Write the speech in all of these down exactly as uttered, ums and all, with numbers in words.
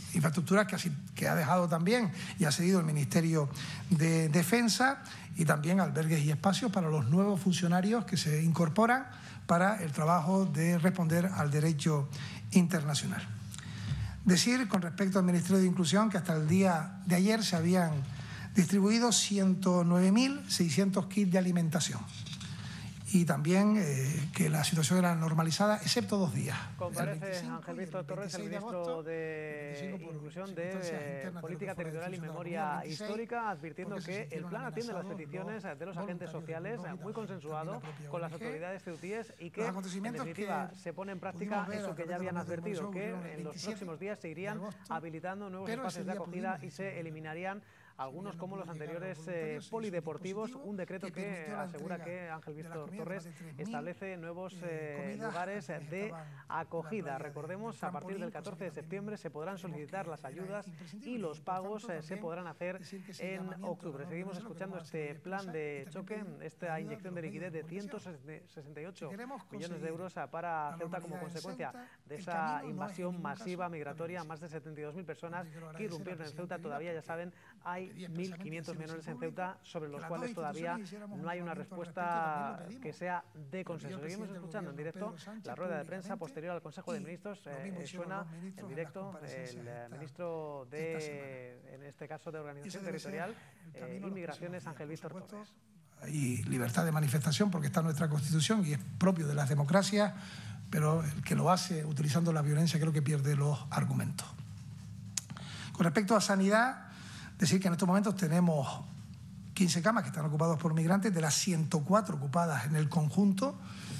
infraestructuras que, así, que ha dejado también y ha cedido el Ministerio de Defensa, y también albergues y espacios para los nuevos funcionarios que se incorporan para el trabajo de responder al derecho internacional. Decir con respecto al Ministerio de Inclusión que hasta el día de ayer se habían distribuido ciento nueve mil seiscientos kits de alimentación. Y también eh, que la situación era normalizada, excepto dos días. Comparece Ángel Víctor Torres, el ministro de Inclusión de Política Territorial y Memoria Histórica, advirtiendo que el plan atiende las peticiones de los agentes sociales, muy consensuado con las autoridades ceutíes, y que, en definitiva, se pone en práctica eso que ya habían advertido, que en los próximos días se irían habilitando nuevos espacios de acogida y se eliminarían algunos como los anteriores eh, polideportivos, un decreto que asegura que Ángel Víctor Torres establece nuevos eh, lugares de acogida. Recordemos, a partir del catorce de septiembre se podrán solicitar las ayudas y los pagos eh, se podrán hacer en octubre. Seguimos escuchando este plan de choque, esta inyección de liquidez de ciento sesenta y ocho millones de euros para Ceuta como consecuencia de esa invasión masiva migratoria. Más de setenta y dos mil personas que irrumpieron en Ceuta. Todavía, ya saben, hay mil quinientos menores en Ceuta sobre los cuales todavía no hay una respuesta que sea de consenso. Seguimos escuchando en directo la rueda de prensa posterior al Consejo de Ministros. Eh, suena en directo el eh, ministro de, en este caso, de Organización Territorial eh, y Migraciones, Ángel Víctor Torres. Hay libertad de manifestación porque está en nuestra Constitución y es propio de las democracias, pero el que lo hace utilizando la violencia creo que pierde los argumentos. Con respecto a sanidad, decir que en estos momentos tenemos quince camas que están ocupadas por migrantes, de las ciento cuatro ocupadas en el conjunto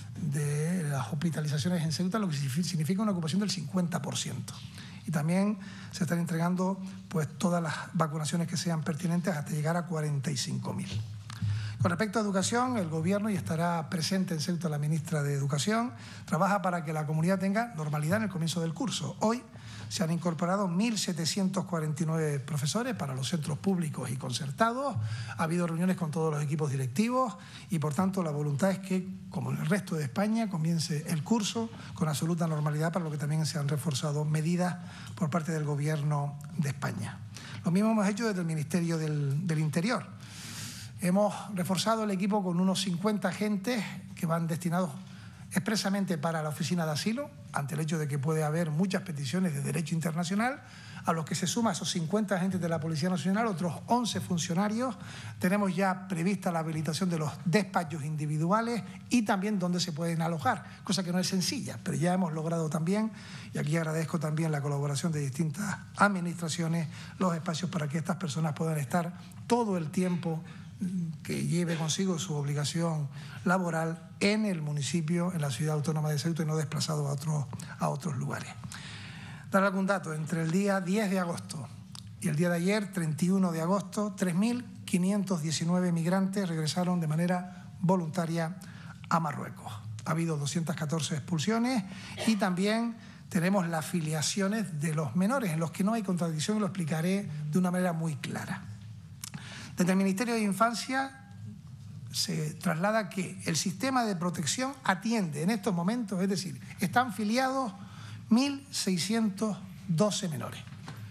de las hospitalizaciones en Ceuta, lo que significa una ocupación del cincuenta por ciento. Y también se están entregando pues, todas las vacunaciones que sean pertinentes hasta llegar a cuarenta y cinco mil. Con respecto a educación, el Gobierno, y estará presente en Ceuta la ministra de Educación, trabaja para que la comunidad tenga normalidad en el comienzo del curso. Hoy se han incorporado mil setecientos cuarenta y nueve profesores para los centros públicos y concertados. Ha habido reuniones con todos los equipos directivos y, por tanto, la voluntad es que, como en el resto de España, comience el curso con absoluta normalidad, para lo que también se han reforzado medidas por parte del Gobierno de España. Lo mismo hemos hecho desde el Ministerio del, del Interior. Hemos reforzado el equipo con unos cincuenta agentes que van destinados expresamente para la Oficina de Asilo, ante el hecho de que puede haber muchas peticiones de derecho internacional, a los que se suma esos cincuenta agentes de la Policía Nacional, otros once funcionarios. Tenemos ya prevista la habilitación de los despachos individuales y también donde se pueden alojar, cosa que no es sencilla, pero ya hemos logrado también, y aquí agradezco también la colaboración de distintas administraciones, los espacios para que estas personas puedan estar todo el tiempo que lleve consigo su obligación laboral en el municipio, en la ciudad autónoma de Ceuta, y no desplazado a otros, a otros lugares. Dar algún dato: entre el día diez de agosto y el día de ayer, treinta y uno de agosto, tres mil quinientos diecinueve migrantes regresaron de manera voluntaria a Marruecos. Ha habido doscientas catorce expulsiones y también tenemos las filiaciones de los menores, en los que no hay contradicción, y lo explicaré de una manera muy clara. Desde el Ministerio de Infancia se traslada que el sistema de protección atiende en estos momentos, es decir, están filiados mil seiscientos doce menores.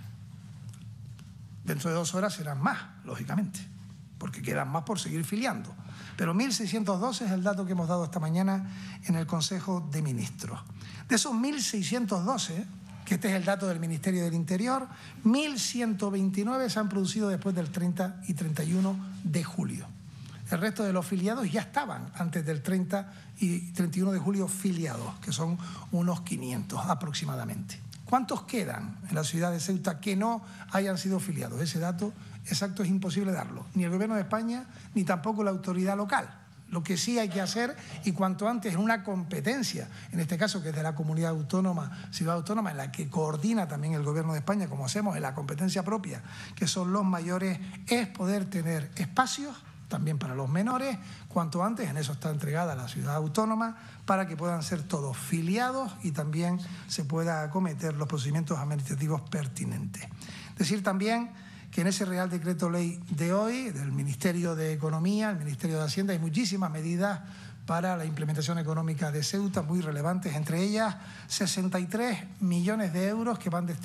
Dentro de dos horas serán más, lógicamente, porque quedan más por seguir filiando. Pero mil seiscientos doce es el dato que hemos dado esta mañana en el Consejo de Ministros. De esos mil seiscientos doce, que este es el dato del Ministerio del Interior, mil ciento veintinueve se han producido después del treinta y treinta y uno de julio. El resto de los filiados ya estaban antes del treinta y treinta y uno de julio filiados, que son unos quinientos aproximadamente. ¿Cuántos quedan en la ciudad de Ceuta que no hayan sido filiados? Ese dato exacto es imposible darlo, ni el Gobierno de España ni tampoco la autoridad local. Lo que sí hay que hacer, y cuanto antes, en una competencia, en este caso que es de la comunidad autónoma, ciudad autónoma, en la que coordina también el Gobierno de España, como hacemos en la competencia propia, que son los mayores, es poder tener espacios también para los menores, cuanto antes. En eso está entregada la ciudad autónoma, para que puedan ser todos filiados y también se pueda acometer los procedimientos administrativos pertinentes. Decir también que en ese Real Decreto Ley de hoy, del Ministerio de Economía, el Ministerio de Hacienda, hay muchísimas medidas para la implementación económica de Ceuta, muy relevantes, entre ellas sesenta y tres millones de euros que van destinados